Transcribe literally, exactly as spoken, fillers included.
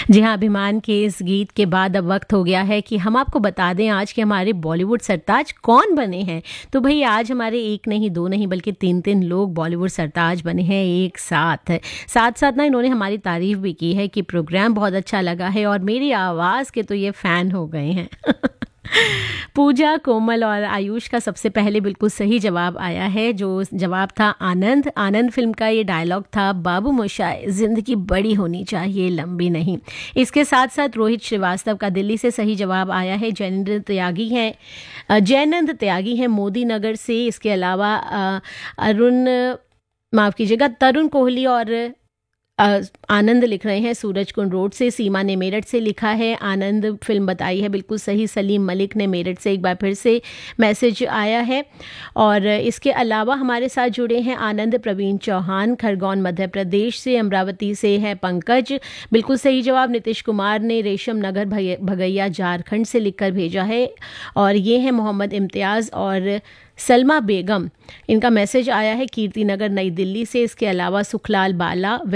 जी हाँ, अभिमान के इस गीत के बाद अब वक्त हो गया है कि हम आपको बता दें आज के हमारे बॉलीवुड सरताज कौन बने हैं। तो भई आज हमारे एक नहीं, दो नहीं बल्कि तीन तीन लोग बॉलीवुड सरताज बने हैं एक साथ। साथ-साथ ना इन्होंने हमारी तारीफ़ भी की है कि प्रोग्राम बहुत अच्छा लगा है और मेरी आवाज़ के तो ये फ़ैन हो गए हैं। पूजा, कोमल और आयुष का सबसे पहले बिल्कुल सही जवाब आया है, जो जवाब था आनंद। आनंद फ़िल्म का ये डायलॉग था, बाबू मोशाय ज़िंदगी बड़ी होनी चाहिए, लंबी नहीं। इसके साथ-साथ रोहित श्रीवास्तव का दिल्ली से सही जवाब आया है। जैनेंद्र त्यागी हैं अ, जयनंद त्यागी हैं मोदी नगर से। इसके अलावा अ, अरुण माफ़ कीजिएगा तरुण कोहली और अ, आनंद लिख रहे हैं सूरज कुंड रोड से। सीमा ने मेरठ से लिखा है आनंद फ़िल्म बताई है, बिल्कुल सही। सलीम मलिक ने मेरठ से एक बार फिर से मैसेज आया है। और इसके अलावा हमारे साथ जुड़े हैं आनंद प्रवीण चौहान खरगोन मध्य प्रदेश से। अमरावती से है पंकज, बिल्कुल सही जवाब। नीतीश कुमार ने रेशम नगर भगै- भगैया झारखंड से लिखकर भेजा है। और ये है मोहम्मद इम्तियाज़ और सलमा बेगम, इनका मैसेज आया है कीर्ति नगर नई दिल्ली से। इसके अलावा सुखलाल बाला